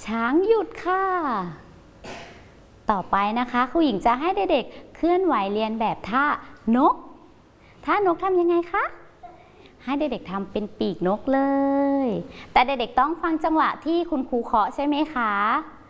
ช้างหยุดค่ะต่อไปนะคะครูหญิงจะให้เด็กๆเคลื่อนไหวเรียนแบบท่านกท่านกทำยังไงคะให้เด็กๆทำเป็นปีกนกเลยแต่เด็กๆต้องฟังจังหวะที่คุณครูเคาะใช่ไหมคะ